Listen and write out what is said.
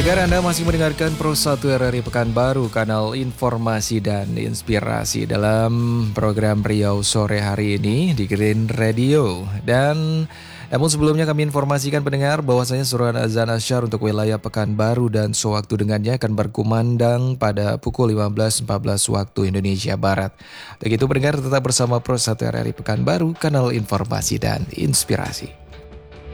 Pendengar, Anda masih mendengarkan Pro 1 RRI Pekanbaru, kanal informasi dan inspirasi dalam program Riau sore hari ini di Green Radio. Dan namun sebelumnya kami informasikan pendengar bahwasanya suruhan azan asyar untuk wilayah Pekanbaru dan sewaktu dengannya akan berkumandang pada pukul 15.14 waktu Indonesia Barat. Begitu pendengar, tetap bersama Pro 1 RRI Pekanbaru, kanal informasi dan inspirasi.